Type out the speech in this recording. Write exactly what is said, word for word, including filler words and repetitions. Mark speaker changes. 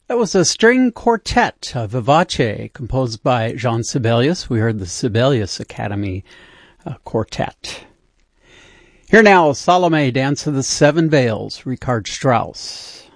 Speaker 1: That was a string quartet, uh, Vivace, composed by Jean Sibelius. We heard the Sibelius Academy uh, Quartet. Here now, Salome, Dance of the Seven Veils, Richard Strauss.